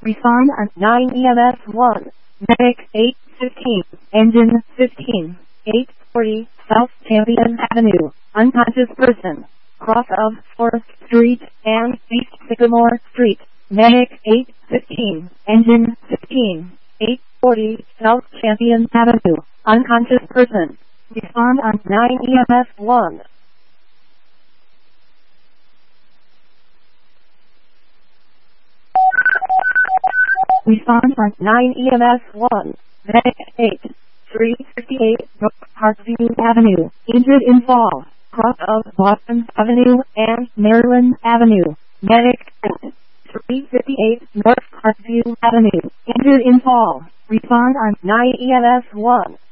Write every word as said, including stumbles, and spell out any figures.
Respond on nine E M S one. Medic eight fifteen. Engine fifteen. eight forty South Champion Avenue. Unconscious person. Cross of fourth Street and East Sycamore Street. Medic eight fifteen. Engine fifteen. eight forty South Champion Avenue. Unconscious person. Respond on nine E M S one. Respond on nine E M S one. Medic eight. three fifty-eight North Parkview Avenue. Injured in fall. Cross of Boston Avenue and Maryland Avenue. Medic eight. three fifty-eight North Parkview Avenue. Injured in fall. Respond on nine E M S one.